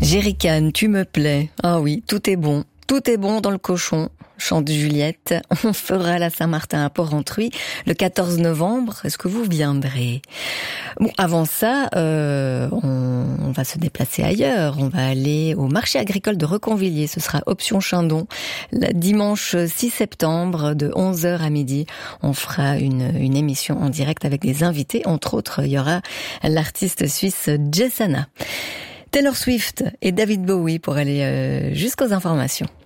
Jerrycan, tu me plais. Ah oui, tout est bon. Tout est bon dans le cochon, chante Juliette. On fera la Saint-Martin à Port-Rentruy le 14 novembre. Est-ce que vous viendrez? Bon, avant ça, on va se déplacer ailleurs. On va aller au marché agricole de Reconvilliers. Ce sera option Chindon. Le dimanche 6 septembre de 11h à midi. On fera une émission en direct avec des invités. Entre autres, il y aura l'artiste suisse Jessana. Taylor Swift et David Bowie pour aller jusqu'aux informations.